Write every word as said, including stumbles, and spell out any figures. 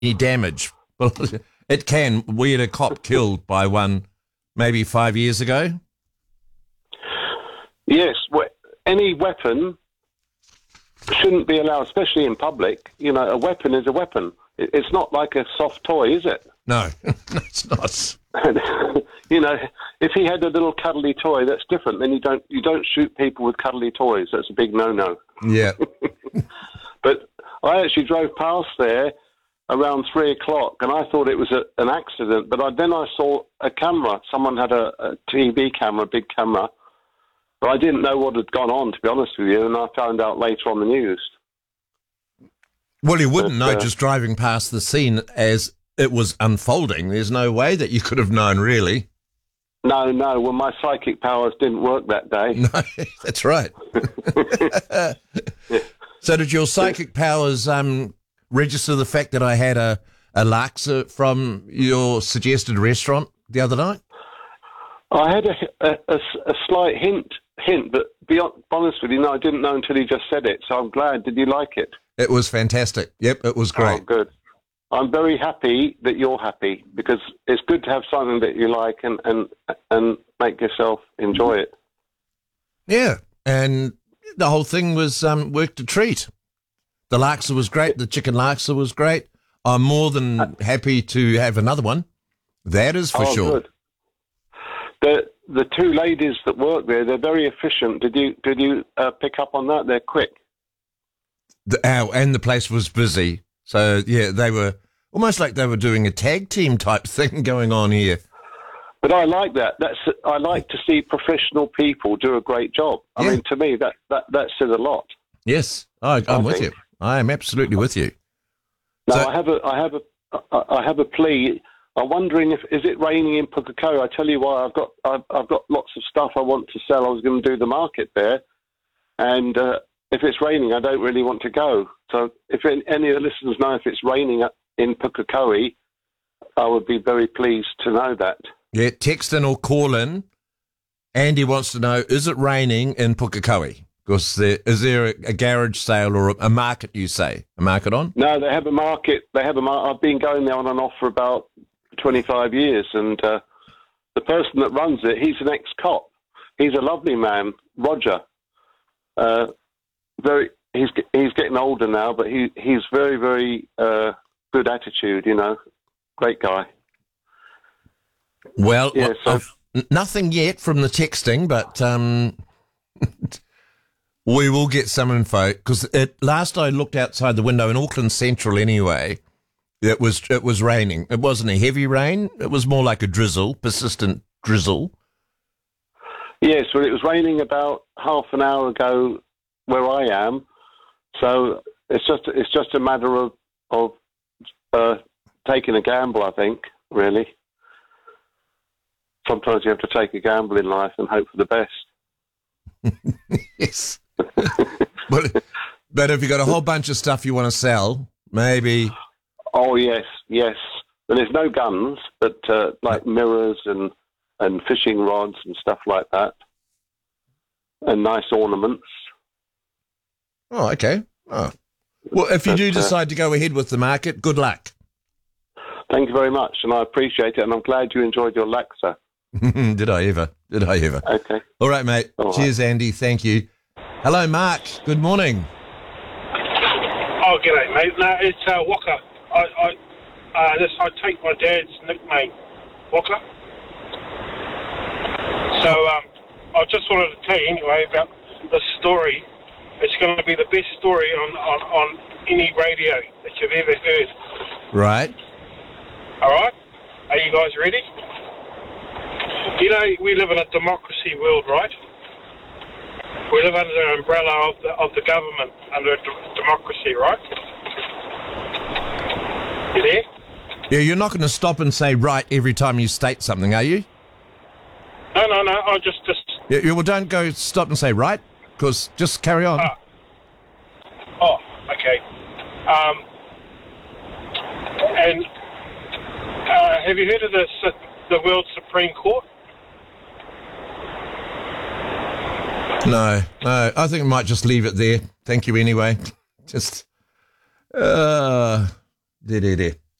any damage. Well, it can. We had a cop killed by one maybe five years ago. Yes, any weapon shouldn't be allowed, especially in public. You know, a weapon is a weapon. It's not like a soft toy, is it? No, it's not. You know, if he had a little cuddly toy, that's different. Then you don't you don't shoot people with cuddly toys. That's a big no-no. Yeah. But I actually drove past there around three o'clock, and I thought it was a, an accident. But I, then I saw a camera. Someone had a, a T V camera, a big camera. But I didn't know what had gone on, to be honest with you, and I found out later on the news. Well, you wouldn't but, know uh, just driving past the scene as it was unfolding. There's no way that you could have known, really. No, no. Well, my psychic powers didn't work that day. No, that's right. Yeah. So did your psychic powers um, register the fact that I had a, a laksa from your suggested restaurant the other night? I had a, a, a, a slight hint, hint, but be honest with you, no, I didn't know until you just said it, so I'm glad. Did you like it? It was fantastic. Yep, it was great. Oh, good. I'm very happy that you're happy, because it's good to have something that you like and, and, and make yourself enjoy it. Yeah, and the whole thing was um, worked a treat. The laksa was great. The chicken laksa was great. I'm more than happy to have another one. That is for oh, sure. Good. The the two ladies that work there, they're very efficient. Did you did you uh, pick up on that? They're quick. The, oh, and the place was busy. So, yeah, they were almost like they were doing a tag team type thing going on here. But I like that. That's I like to see professional people do a great job. I Yeah. mean, to me, that, that, that says a lot. Yes, I, I'm I with think. you. I am absolutely with you. Now, So- I have a I have a I have a plea. I'm wondering if is it raining in Pukekohe? I tell you why. I've got I've, I've got lots of stuff I want to sell. I was going to do the market there, and uh, if it's raining, I don't really want to go. So, if any of the listeners know if it's raining in Pukekohe, I would be very pleased to know that. Yeah, text in or call in. Andy wants to know, is it raining in Pukekohe? Because there, is there a, a garage sale or a, a market, you say? A market on? No, they have a market. They have a mar- I've been going there on and off for about twenty-five years, and uh, the person that runs it, he's an ex-cop. He's a lovely man, Roger. Uh, very, he's he's getting older now, but he he's very very uh, good attitude. You know, great guy. Well, Yeah, so- I've- n- nothing yet from the texting, but um, we will get some info. Because last I looked outside the window in Auckland Central anyway, it was it was raining. It wasn't a heavy rain. It was more like a drizzle, persistent drizzle. Yes, well, it was raining about half an hour ago where I am, so it's just it's just a matter of of uh, taking a gamble. I think really. Sometimes you have to take a gamble in life and hope for the best. Yes. but, but if you've got a whole bunch of stuff you want to sell, maybe. Oh yes, yes. And there's no guns, but uh, like mirrors and and fishing rods and stuff like that, and nice ornaments. Oh, okay. Oh. Well, if you But, do uh, decide to go ahead with the market, good luck. Thank you very much, and I appreciate it. And I'm glad you enjoyed your laksa. Did I ever? Did I ever? Okay. All right, mate. All right. Cheers, Andy. Thank you. Hello, Mark. Good morning. Oh, g'day, mate. No, it's uh, Walker. I, I, uh, this, I take my dad's nickname, Walker. So um, I just wanted to tell you anyway about this story. It's going to be the best story on, on, on any radio that you've ever heard. Right. All right? Are you guys ready? You know, we live in a democracy world, right? We live under the umbrella of the, of the government, under a d- democracy, right? You there? Yeah, you're not going to stop and say right every time you state something, are you? No, no, no. I just, just. Yeah, yeah, well, don't go stop and say right, because just carry on. Ah. Oh, okay. Um, and uh, have you heard of the the World Supreme Court? No, no. I think we might just leave it there. Thank you anyway. Just, uh, did it.